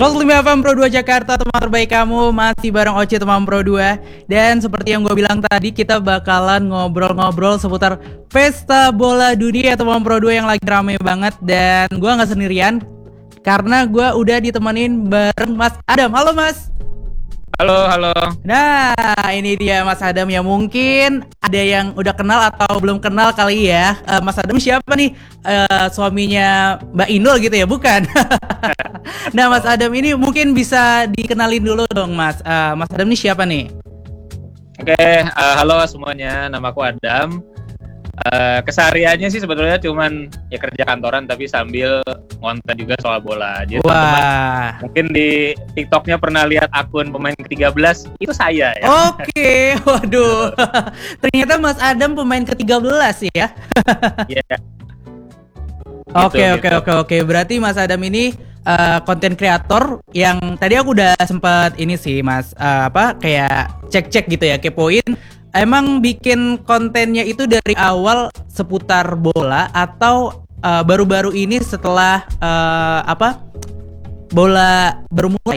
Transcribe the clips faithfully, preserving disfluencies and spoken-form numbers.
seratus lima F M Pro dua Jakarta, teman terbaik kamu. Masih bareng Oce teman Pro dua. Dan seperti yang gue bilang tadi, kita bakalan ngobrol-ngobrol seputar Pesta Bola Dunia teman Pro dua yang lagi rame banget. Dan gue gak sendirian, karena gue udah ditemenin bareng Mas Adam. Halo Mas. Halo, halo. Nah, ini dia Mas Adam ya. Mungkin ada yang udah kenal atau belum kenal kali ya. uh, Mas Adam siapa nih? Uh, suaminya Mbak Inul gitu ya? Bukan. Nah, Mas Adam ini mungkin bisa dikenalin dulu dong, Mas. uh, Mas Adam ini siapa nih? Oke, uh, halo semuanya. Namaku Adam. Uh, kesehariannya sih sebetulnya cuman ya kerja kantoran, tapi sambil ngonten juga soal bola. Jadi Wah, mungkin di TikToknya pernah lihat akun pemain ke tiga belas, itu saya ya. Oke, waduh. Ternyata Mas Adam pemain ke tiga belas ya. Iya. Oke, Gitu, oke, gitu. oke, oke. Berarti Mas Adam ini konten kreator yang tadi aku udah sempet ini sih, Mas. Uh, apa kayak cek-cek gitu ya, kepoin. Emang bikin kontennya itu dari awal seputar bola atau uh, baru-baru ini setelah uh, apa bola baru mulai?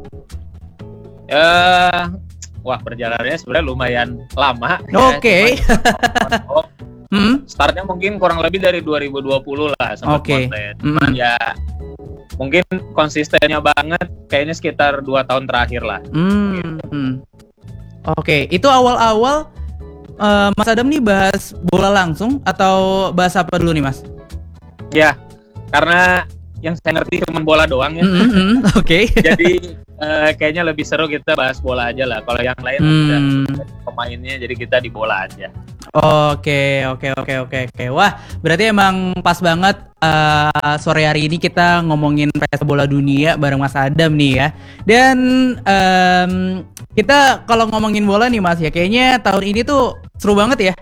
Uh, wah, perjalanannya sebenarnya lumayan lama. Oke. Ya, cuman, hmm? startnya mungkin kurang lebih dari dua ribu dua puluh lah sama Oke. konten. Cuman Hmm. ya mungkin konsistennya banget kayaknya sekitar dua tahun terakhir lah. Hmm. Gitu. hmm. Oke, itu awal-awal uh, Mas Adam nih bahas bola langsung atau bahas apa dulu nih, Mas? Ya, karena yang saya ngerti cuma bola doang ya. Mm-hmm. Oke. Jadi uh, kayaknya lebih seru kita bahas bola aja lah. Kalau yang lain Hmm. udah pemainnya, jadi kita di bola aja. Oke, oke, oke, oke, oke. Wah, berarti emang pas banget uh, sore hari ini kita ngomongin Pesta Bola Dunia bareng Mas Adam nih ya. Dan um, kita kalau ngomongin bola nih Mas ya, kayaknya tahun ini tuh seru banget ya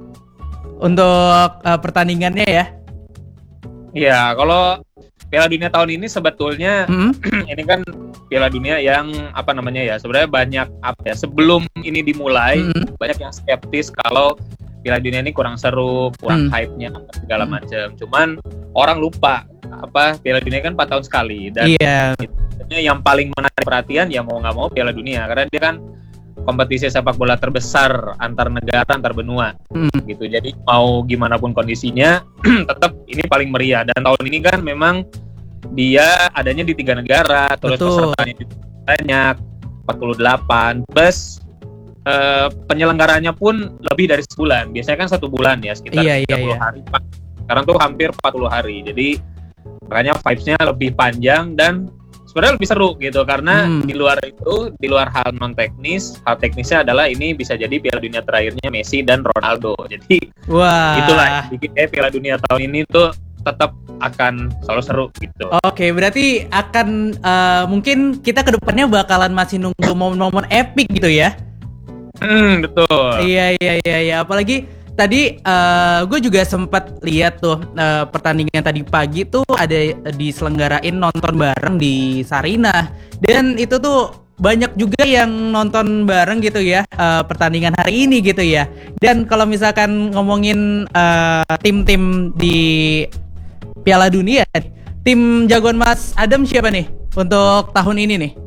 untuk uh, pertandingannya ya. Iya, kalau Piala Dunia tahun ini sebetulnya Mm-hmm. ini kan Piala Dunia yang apa namanya ya, sebenarnya banyak apa ya, sebelum ini dimulai Mm-hmm. banyak yang skeptis kalau Piala Dunia ini kurang seru, kurang Mm. hype-nya segala Mm. macam. Cuman orang lupa apa Piala Dunia kan empat tahun sekali, dan Iya. yang paling menarik perhatian ya mau nggak mau Piala Dunia, karena dia kan kompetisi sepak bola terbesar antar negara, antar benua. Mm. Gitu. Jadi mau gimana pun kondisinya tetap ini paling meriah, dan tahun ini kan memang dia adanya di tiga negara, terus Betul. pesertanya banyak empat puluh delapan, plus eh, penyelenggaranya pun lebih dari sebulan. Biasanya kan satu bulan ya, sekitar Iya, iya, tiga puluh iya. hari. Sekarang tuh hampir empat puluh hari. Jadi makanya vibes-nya lebih panjang dan sebenarnya lebih seru gitu, karena Hmm. di luar itu, di luar hal non teknis, hal teknisnya adalah ini bisa jadi Piala Dunia terakhirnya Messi dan Ronaldo. Jadi Wah. itulah yang bikin eh, Piala Dunia tahun ini tuh tetap akan selalu seru gitu. Oke, berarti akan uh, mungkin kita kedepannya bakalan masih nunggu momen-momen epic gitu ya. Hmm, betul. Iya, iya, iya, iya. Apalagi tadi uh, gue juga sempat lihat tuh uh, pertandingan tadi pagi tuh ada diselenggarain nonton bareng di Sarinah, dan itu tuh banyak juga yang nonton bareng gitu ya uh, pertandingan hari ini gitu ya. Dan kalau misalkan ngomongin uh, tim-tim di Piala Dunia, tim jagoan Mas Adam siapa nih untuk tahun ini nih?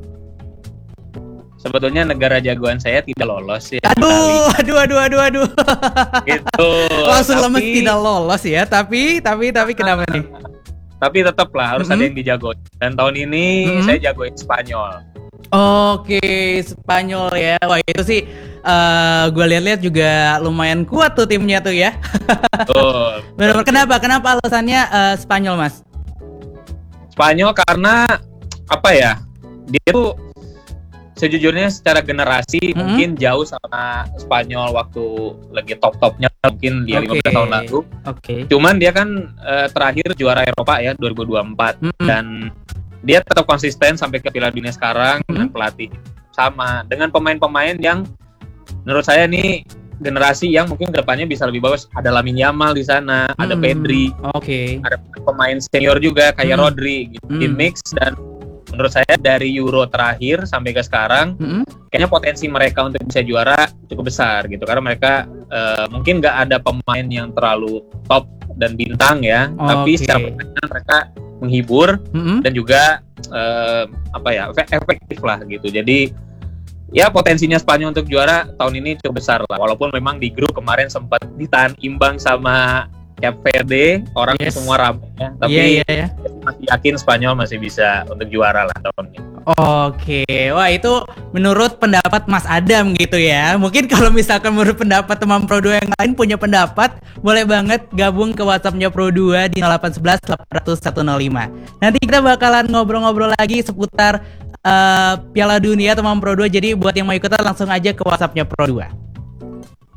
Sebetulnya negara jagoan saya tidak lolos ya. Aduh, aduh, aduh, aduh, aduh. Gitu. Langsung Tapi- lemes tidak lolos ya. Tapi, tapi, tapi kenapa nih? Tapi tetap lah harus Mhm. ada yang dijagoin. Dan tahun ini Mhm. saya jagoin Spanyol. Oke, Spanyol ya. Wah itu sih uh, gue lihat-lihat juga lumayan kuat tuh timnya tuh ya. Betul. Benar-benar. Kenapa? Kenapa alasannya uh, Spanyol, Mas? Spanyol karena apa ya? Dia tuh sejujurnya secara generasi Mhm. mungkin jauh sama Spanyol waktu lagi top-topnya, mungkin dia lima belas Oke. tahun lalu. Oke. Cuman dia kan eh, terakhir juara Eropa ya dua ribu dua puluh empat, Mhm. dan dia tetap konsisten sampai ke Piala Dunia sekarang dengan Mhm. pelatih sama, dengan pemain-pemain yang menurut saya nih generasi yang mungkin kedepannya bisa lebih bagus. Ada Lamine Yamal di sana, ada Hmm, Pedri, Oke. ada pemain senior juga kayak Hmm. Rodri gitu, di Hmm. mix. Dan menurut saya dari Euro terakhir sampai ke sekarang Mm-mm. kayaknya potensi mereka untuk bisa juara cukup besar gitu, karena mereka uh, mungkin nggak ada pemain yang terlalu top dan bintang ya, Oh, tapi oke. secara permainan mereka menghibur Mm-hmm. dan juga uh, apa ya efektif lah gitu. Jadi ya potensinya Spanyol untuk juara tahun ini cukup besar lah. Walaupun memang di grup kemarin sempat ditahan imbang sama Cape Verde, orang Yes. semua ramai ya. Tapi Iya, iya, iya. masih yakin Spanyol masih bisa untuk juara lah tahun ini. Oke, wah itu menurut pendapat Mas Adam gitu ya. Mungkin kalau misalkan menurut pendapat teman Pro dua yang lain punya pendapat, boleh banget gabung ke WhatsApp-nya Pro dua di nol delapan satu satu delapan nol nol satu nol lima. Nanti kita bakalan ngobrol-ngobrol lagi seputar uh, Piala Dunia teman Pro dua. Jadi buat yang mau ikutan langsung aja ke WhatsApp-nya Pro dua.